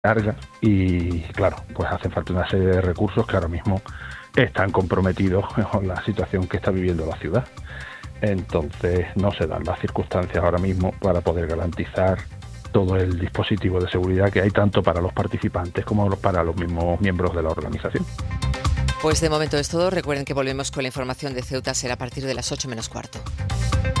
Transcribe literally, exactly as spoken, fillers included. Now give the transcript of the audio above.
carga y claro, pues hacen falta una serie de recursos que ahora mismo están comprometidos con la situación que está viviendo la ciudad. Entonces no se dan las circunstancias ahora mismo para poder garantizar todo el dispositivo de seguridad que hay tanto para los participantes como para los mismos miembros de la organización. Pues de momento es todo. Recuerden que volvemos con la información de Ceuta, será a partir de las ocho menos cuarto.